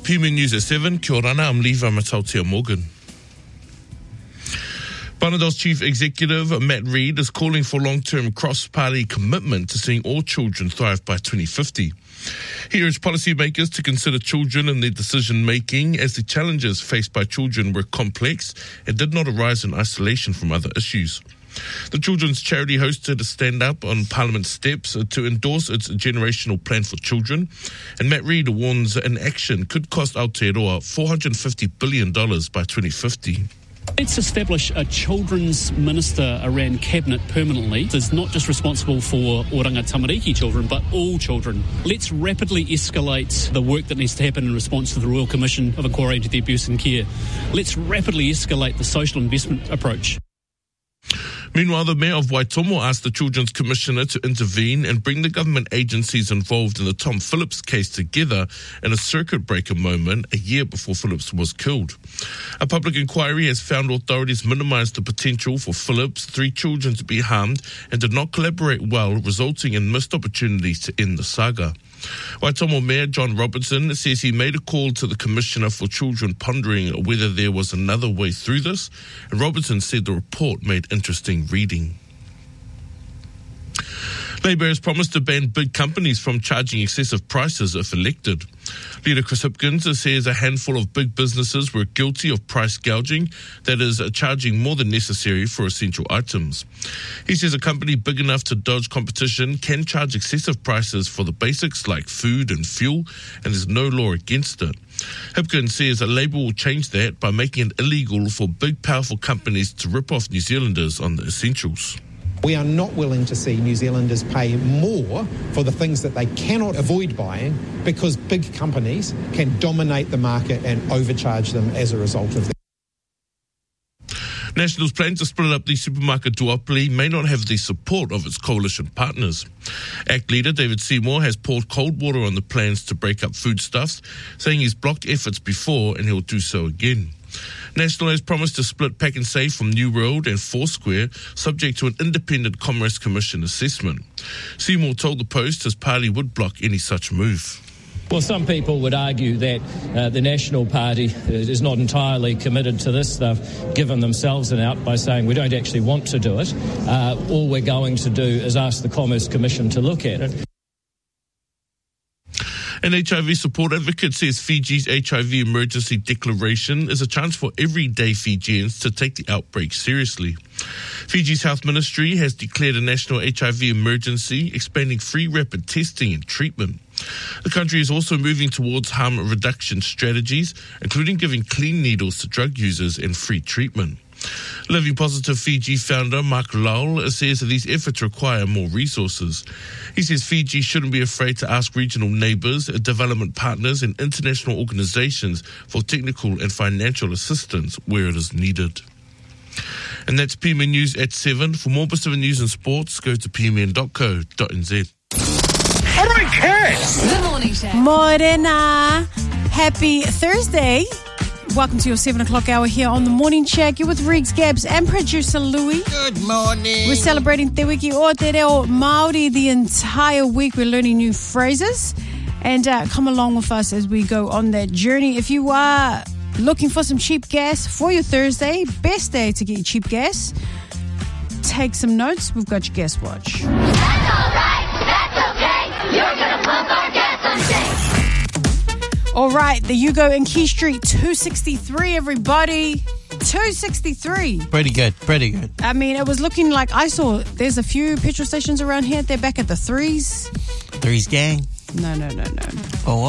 PMN News at 7. Kia ora, I'm Levi Matautia Morgan. Banadol's Chief Executive, Matt Reid, is calling for long-term cross-party commitment to seeing all children thrive by 2050. He urged policymakers to consider children in their decision-making as the challenges faced by children were complex and did not arise in isolation from other issues. The children's charity hosted a stand-up on Parliament steps to endorse its generational plan for children, and Matt Reid warns inaction could cost Aotearoa $450 billion by 2050. Let's establish a children's minister around cabinet permanently. It's not just responsible for Oranga Tamariki children, but all children. Let's rapidly escalate the work that needs to happen in response to the Royal Commission of Inquiry into the Abuse and Care. Let's rapidly escalate the social investment approach. Meanwhile, the Mayor of Waitomo asked the Children's Commissioner to intervene and bring the government agencies involved in the Tom Phillips case together in a circuit breaker moment a year before Phillips was killed. A public inquiry has found authorities minimised the potential for Phillips' 3 children to be harmed and did not collaborate well, resulting in missed opportunities to end the saga. Waitomo Mayor John Robertson says he made a call to the Commissioner for Children pondering whether there was another way through this, and Robertson said the report made interesting reading. Labour has promised to ban big companies from charging excessive prices if elected. Leader Chris Hipkins says a handful of big businesses were guilty of price gouging, that is, charging more than necessary for essential items. He says a company big enough to dodge competition can charge excessive prices for the basics like food and fuel, and there's no law against it. Hipkins says that Labour will change that by making it illegal for big, powerful companies to rip off New Zealanders on the essentials. We are not willing to see New Zealanders pay more for the things that they cannot avoid buying because big companies can dominate the market and overcharge them as a result of that. National's plan to split up the supermarket duopoly may not have the support of its coalition partners. ACT leader David Seymour has poured cold water on the plans to break up foodstuffs, saying he's blocked efforts before and he'll do so again. National has promised to split Pack and Save from New World and Foursquare, subject to an independent Commerce Commission assessment. Seymour told the Post his party would block any such move. Well, some people would argue that the National Party is not entirely committed to this. They've given themselves an out by saying we don't actually want to do it. All we're going to do is ask the Commerce Commission to look at it. An HIV support advocate says Fiji's HIV emergency declaration is a chance for everyday Fijians to take the outbreak seriously. Fiji's health ministry has declared a national HIV emergency, expanding free rapid testing and treatment. The country is also moving towards harm reduction strategies, including giving clean needles to drug users and free treatment. Living Positive Fiji founder Mark Lowell says that these efforts require more resources. He says Fiji shouldn't be afraid to ask regional neighbours, development partners and international organisations for technical and financial assistance where it is needed. And that's PMN News at 7. For more Pacific news and sports, go to pmn.co.nz. Alright, kids! The Morning Show. Morena. Happy Thursday. Welcome to your 7 o'clock hour here on The Morning Check. You're with Riggs, Gabs and producer Louis. Good morning. We're celebrating Te Wiki o Te Reo Māori the entire week. We're learning new phrases. And come along with us as we go on that journey. If you are looking for some cheap gas for your Thursday, best day to get your cheap gas, take some notes. We've got your gas watch. That's all right. That's okay. You're going to pump our gas on safe. All right, the Yugo in Key Street, 263, everybody. 263. Pretty good. I mean, it was looking like I saw there's a few petrol stations around here. They're back at the threes. Threes gang. No. Oh,